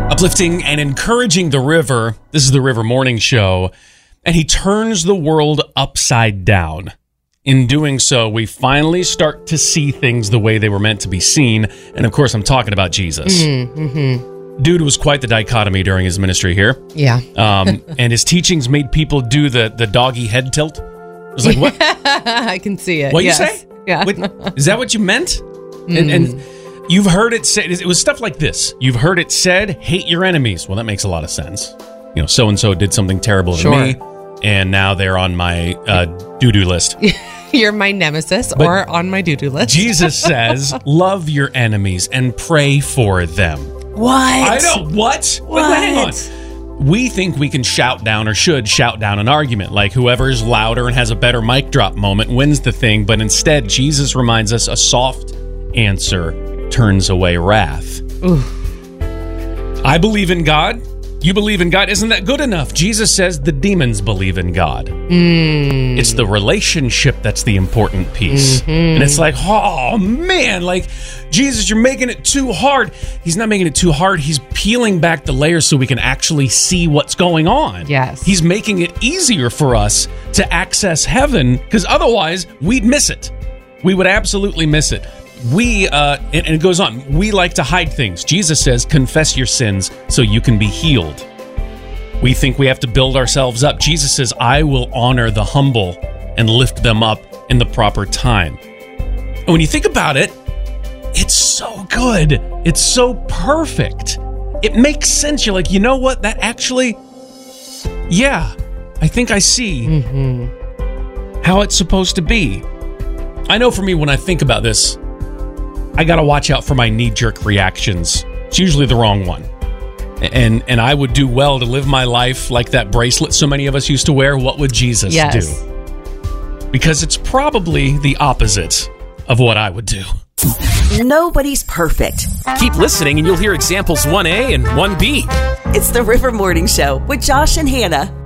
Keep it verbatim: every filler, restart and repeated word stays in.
Uplifting and encouraging the river. This is the River Morning Show. And he turns the world upside down. In doing so, we finally start to see things the way they were meant to be seen. And of course, I'm talking about Jesus. Mm-hmm. Dude was quite the dichotomy during his ministry here. Yeah. Um, and his teachings made people do the, the doggy head tilt. It was like, what? I can see it. What yes. you say? Yeah. What, is that what you meant? Mm. And, and you've heard it said, it was stuff like this. You've heard it said, hate your enemies. Well, that makes a lot of sense. You know, so-and-so did something terrible to sure. me, and now they're on my uh, doo-doo list. You're my nemesis But or on my doo-doo list. Jesus says, love your enemies and pray for them. What? I don't, what? What? Wait, wait, hang on. We think we can shout down or should shout down an argument, like whoever's louder and has a better mic drop moment wins the thing, but instead, Jesus reminds us a soft answer turns away wrath. Ooh. I believe in God. You believe in God. Isn't that good enough? Jesus says the demons believe in God. Mm. It's the relationship that's the important piece. Mm-hmm. And it's like, oh, man, like, Jesus, you're making it too hard. He's not making it too hard. He's peeling back the layers so we can actually see what's going on. Yes. He's making it easier for us to access heaven, because otherwise we'd miss it. We would absolutely miss it. We, uh, and, and it goes on, we like to hide things. Jesus says, confess your sins so you can be healed. We think we have to build ourselves up. Jesus says, I will honor the humble and lift them up in the proper time. And when you think about it, it's so good. It's so perfect. It makes sense. You're like, you know what? That actually, yeah, I think I see Mm-hmm. how it's supposed to be. I know for me, when I think about this, I got to watch out for my knee-jerk reactions. It's usually the wrong one. And and I would do well to live my life like that bracelet so many of us used to wear. What would Jesus yes. do? Because it's probably the opposite of what I would do. Nobody's perfect. Keep listening and you'll hear examples one A and one B. It's the River Morning Show with Josh and Hannah.